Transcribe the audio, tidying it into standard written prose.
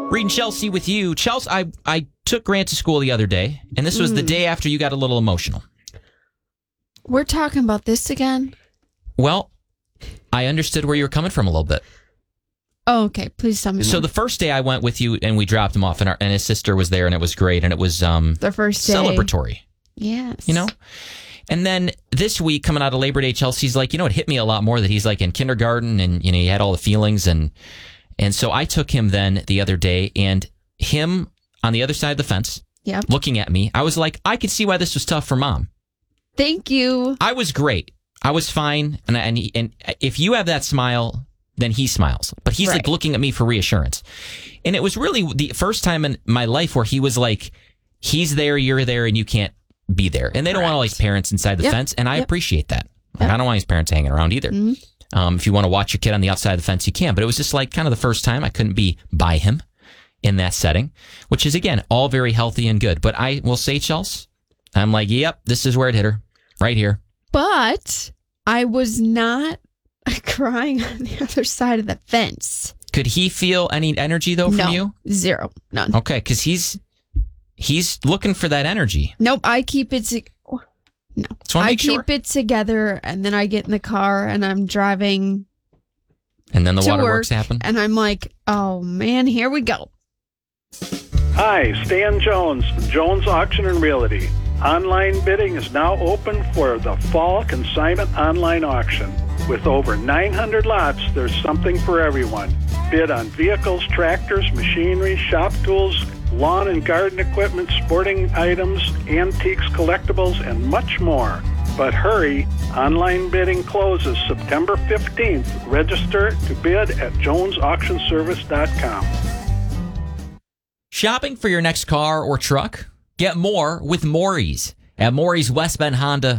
Reading Chelsea with you. Chelsea, I took Grant to school the other day, and this was the day after you got a little emotional. We're talking about this again? Well, I understood where you were coming from a little bit. Oh, okay. Please tell me So more. the first day I went with you, and we dropped him off, and his sister was there, and it was great, and it was the first day. celebratory. Yes. You know? And then this week, coming out of Labor Day, Chelsea's like, it hit me a lot more that he's like in kindergarten, and he had all the feelings, and so I took him then the other day, and him on the other side of the fence, looking at me, I was like, I could see why this was tough for Mom. Thank you. I was great. I was fine, and if you have that smile, then he smiles. But he's like looking at me for reassurance. And it was really the first time in my life where he was like, he's there, you're there, and you can't be there. And they don't want all these parents inside the fence, and I appreciate that. Like, I don't want these parents hanging around either. Mm-hmm. If you want to watch your kid on the outside of the fence, you can. But it was just like kind of the first time I couldn't be by him in that setting, which is, again, all very healthy and good. But I will say, Chelsea, I'm like, yep, this is where it hit her. Right here. But I was not crying on the other side of the fence. Could he feel any energy, though, from you? Zero. None. Okay, because he's looking for that energy. Nope, I keep it... No. Keep it together, and then I get in the car, and I'm driving and then the to waterworks work, happen. And I'm like, oh, man, here we go. Hi, Stan Jones, Jones Auction and Realty. Online bidding is now open for the Fall Consignment Online Auction. With over 900 lots, there's something for everyone. Bid on vehicles, tractors, machinery, shop tools, lawn and garden equipment, sporting items, antiques, collectibles, and much more. But hurry, online bidding closes September 15th. Register to bid at jonesauctionservice.com. Shopping for your next car or truck? Get more with Maury's. At Maury's West Bend Honda